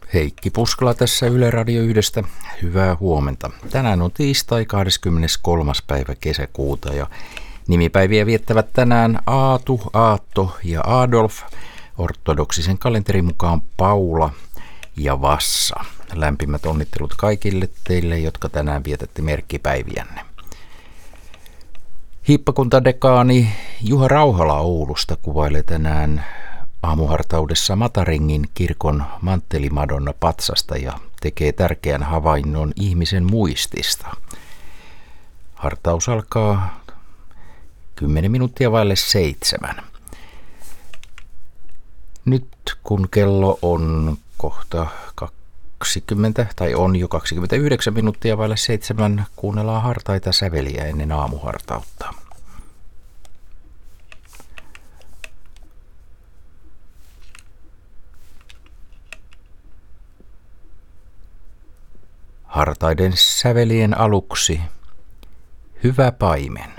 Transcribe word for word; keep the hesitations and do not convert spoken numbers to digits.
Heikki Puskala tässä Yle Radio yhdestä. Hyvää huomenta. Tänään on tiistai kahdeskymmeneskolmas päivä kesäkuuta ja nimipäiviä viettävät tänään Aatu, Aatto ja Adolf. Ortodoksisen kalenterin mukaan Paula ja Vassa. Lämpimät onnittelut kaikille teille, jotka tänään vietätte merkkipäiviänne. Hiippakuntadekaani Juha Rauhala Oulusta kuvailee tänään aamuhartaudessa Mataringin kirkon manttelimadonna patsasta ja tekee tärkeän havainnon ihmisen muistista. Hartaus alkaa kymmenen minuuttia vaille seitsemän. Nyt kun kello on kohta kaksikymmentä tai on jo kaksikymmentäyhdeksän minuuttia vaille seitsemän, kuunnellaan hartaita säveliä ennen aamuhartautta. Hartaiden sävelien aluksi Hyvä paimen.